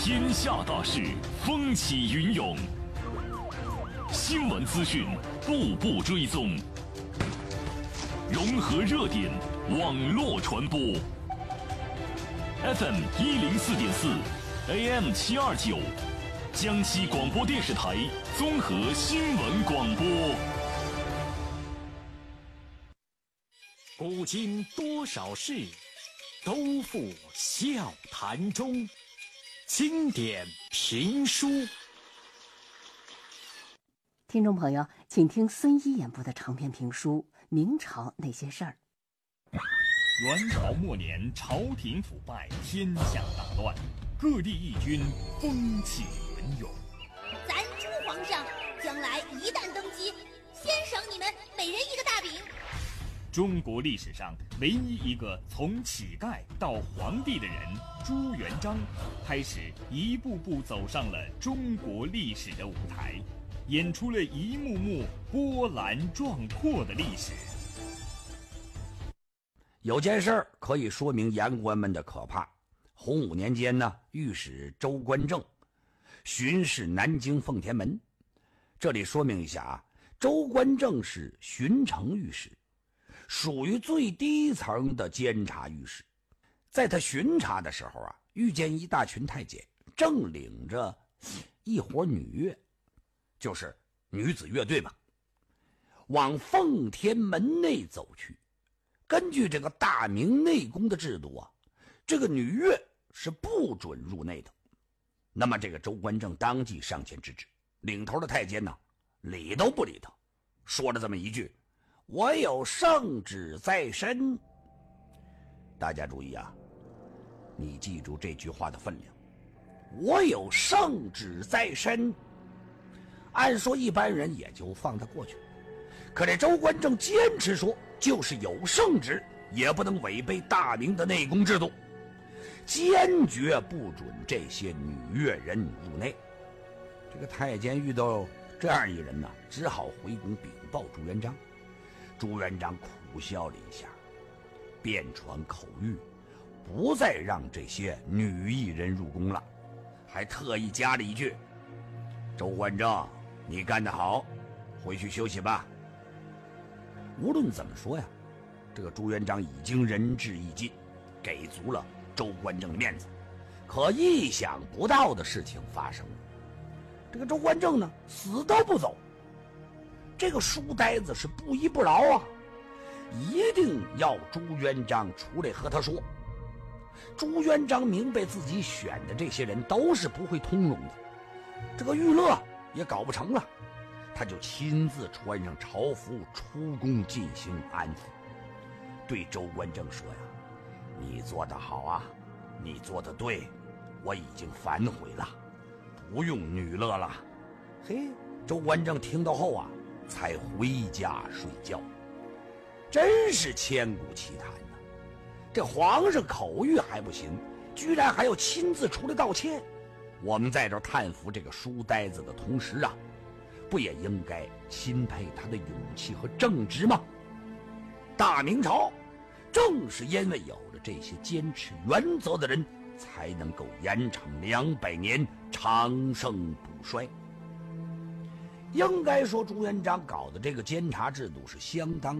天下大事，风起云涌，新闻资讯步步追踪，融合热点，网络传播。FM 104.4 ，AM 729，江西广播电视台综合新闻广播。 古今多少事，都付笑谈中。经典评书。 听众朋友，请听孙一演播的长篇评书《明朝那些事儿》。 元朝末年，朝廷腐败，天下大乱，各地义军风起云涌。 咱朱皇上将来一旦登基，先赏你们每人一个大饼。 中国历史上唯一一个从乞丐到皇帝的人朱元璋，开始一步步走上了中国历史的舞台，演出了一幕幕波澜壮阔的历史。 有件事儿可以说明言官们的可怕。洪武年间呢，御史周官正巡视南京奉天门。这里说明一下啊，周官正是巡城御史，属于最低层的监察御史。在他巡查的时候啊，遇见一大群太监，正领着一伙女乐，就是女子乐队吧，往奉天门内走去。根据这个大明内宫的制度啊，这个女乐是不准入内的。那么这个周官正当即上前制止，领头的太监呢，理都不理他，说了这么一句：“我有圣旨在身。”大家注意啊，你记住这句话的分量。我有圣旨在身，按说一般人也就放他过去，可这周官正坚持说，就是有圣旨也不能违背大明的内宫制度，坚决不准这些女乐人入内。这个太监遇到这样一人呢，只好回宫禀报朱元璋。朱元璋苦笑了一下，便传口谕，不再让这些女艺人入宫了，还特意加了一句：“周官正，你干得好，回去休息吧。”无论怎么说呀，这个朱元璋已经仁至义尽，给足了周官正的面子。可意想不到的事情发生了，这个周官正呢，死都不走。这个书呆子是不依不饶啊，一定要朱元璋出来和他说。朱元璋明白自己选的这些人都是不会通融的，这个娱乐也搞不成了，他就亲自穿上朝服出宫进行安抚，对周官正说呀：“你做得好啊，你做得对，我已经反悔了，不用女乐了。”嘿，周官正听到后啊，才回家睡觉。真是千古奇谈呐！这皇上口谕还不行，居然还要亲自出来道歉。我们在这叹服这个书呆子的同时啊，不也应该钦佩他的勇气和正直吗？大明朝正是因为有了这些坚持原则的人，才能够延长200年，长盛不衰。应该说朱元璋搞的这个监察制度是相当